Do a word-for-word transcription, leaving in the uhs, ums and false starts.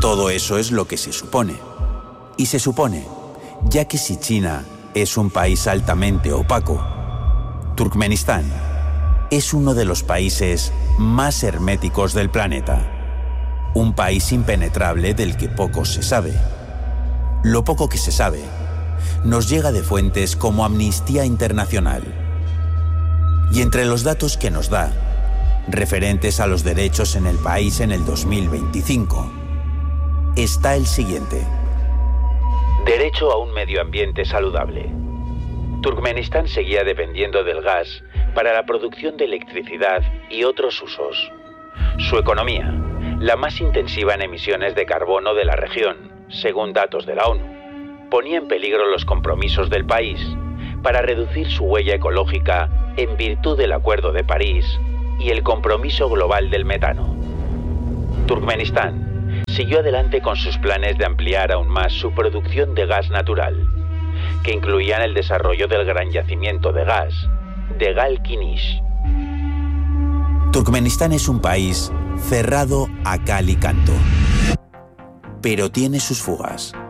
Todo eso es lo que se supone. Y se supone, ya que si China es un país altamente opaco, Turkmenistán es uno de los países más herméticos del planeta. Un país impenetrable del que poco se sabe. Lo poco que se sabe nos llega de fuentes como Amnistía Internacional. Y entre los datos que nos da, referentes a los derechos en el país en el dos mil veinticinco, está el siguiente. Derecho a un medio ambiente saludable. Turkmenistán seguía dependiendo del gas para la producción de electricidad y otros usos. Su economía, la más intensiva en emisiones de carbono de la región, según datos de la ONU, ponía en peligro los compromisos del país para reducir su huella ecológica en virtud del Acuerdo de París y el compromiso global del metano. Turkmenistán siguió adelante con sus planes de ampliar aún más su producción de gas natural, que incluían el desarrollo del gran yacimiento de gas de Gal-Kinish. Turkmenistán es un país cerrado a cal y canto, pero tiene sus fugas.